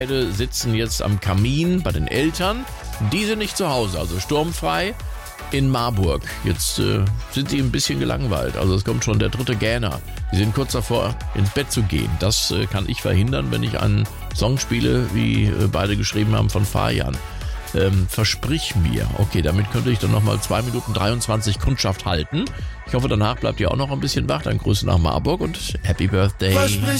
Beide sitzen jetzt am Kamin bei den Eltern. Die sind nicht zu Hause, also sturmfrei in Marburg. Jetzt sind sie ein bisschen gelangweilt. Also es kommt schon der dritte Gähner. Sie sind kurz davor, ins Bett zu gehen. Das kann ich verhindern, wenn ich einen Song spiele, wie beide geschrieben haben, von Fajan. Versprich mir. Okay, damit könnte ich dann nochmal 2 Minuten 23 Kundschaft halten. Ich hoffe, danach bleibt ihr auch noch ein bisschen wach. Dann Grüße nach Marburg und Happy Birthday. Versprich